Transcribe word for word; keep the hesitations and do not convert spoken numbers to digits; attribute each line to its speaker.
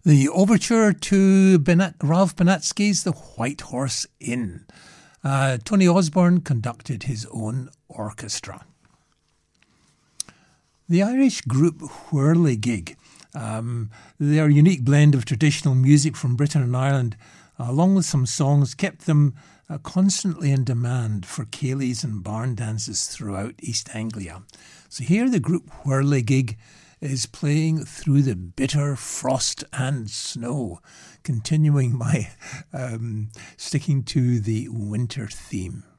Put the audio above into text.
Speaker 1: The overture to Benat- Ralph Benatsky's The White Horse Inn. Uh, Tony Osborne conducted his own orchestra. The Irish group Whirligig, um, their unique blend of traditional music from Britain and Ireland, uh, along with some songs, kept them uh, constantly in demand for ceilidhs and barn dances throughout East Anglia. So here the group Whirligig is playing Through the Bitter Frost and Snow, continuing my um, sticking to the winter theme.